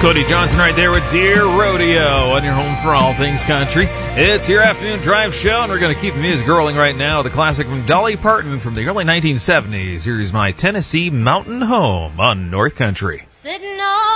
Cody Johnson right there with Deer Rodeo on your home for all things country. It's your afternoon drive show, and we're going to keep the music rolling right now. The classic from Dolly Parton from the early 1970s. Here's My Tennessee Mountain Home on North Country. Sitting on